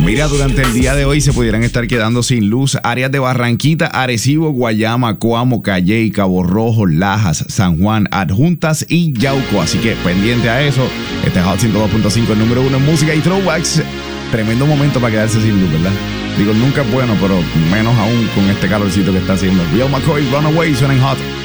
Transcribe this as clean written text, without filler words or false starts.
Mira, durante el día de hoy se pudieran estar quedando sin luz áreas de Barranquita, Arecibo, Guayama, Coamo, Calley, Cabo Rojo, Lajas, San Juan, Adjuntas y Yauco. Así que pendiente a eso. Este es Hot 102.5, el número 1 en música y throwbacks. Tremendo momento para quedarse sin luz, ¿verdad? Digo, nunca es bueno, pero menos aún con este calorcito que está haciendo. Real McCoy, Runaway, suena en Hot.